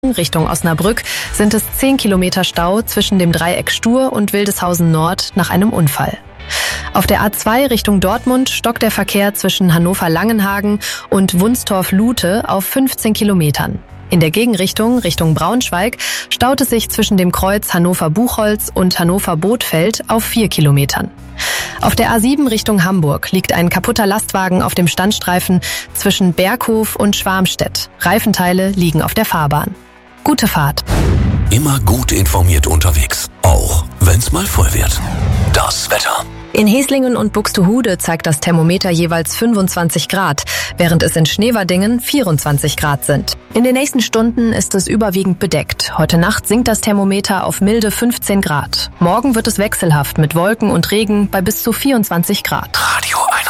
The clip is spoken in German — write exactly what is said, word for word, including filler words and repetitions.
Richtung Osnabrück sind es zehn Kilometer Stau zwischen dem Dreieck Stur und Wildeshausen Nord nach einem Unfall. Auf der A zwei Richtung Dortmund stockt der Verkehr zwischen Hannover-Langenhagen und Wunstorf-Lute auf fünfzehn Kilometern. In der Gegenrichtung, Richtung Braunschweig, staut es sich zwischen dem Kreuz Hannover-Buchholz und Hannover-Bothfeld auf vier Kilometern. Auf der A sieben Richtung Hamburg liegt ein kaputter Lastwagen auf dem Standstreifen zwischen Berghof und Schwarmstedt. Reifenteile liegen auf der Fahrbahn. Gute Fahrt. Immer gut informiert unterwegs, auch wenn's mal voll wird. Das Wetter. In Heslingen und Buxtehude zeigt das Thermometer jeweils fünfundzwanzig Grad, während es in Schneverdingen vierundzwanzig Grad sind. In den nächsten Stunden ist es überwiegend bedeckt. Heute Nacht sinkt das Thermometer auf milde fünfzehn Grad. Morgen wird es wechselhaft mit Wolken und Regen bei bis zu vierundzwanzig Grad. Radio